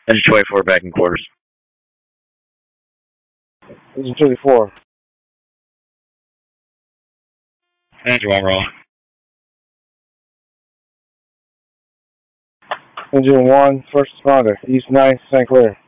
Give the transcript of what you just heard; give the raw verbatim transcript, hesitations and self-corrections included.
Engine twenty-four back in quarters. Engine twenty-four. Engine one rolling. Engine one, first responder, East ninth, Saint Clair.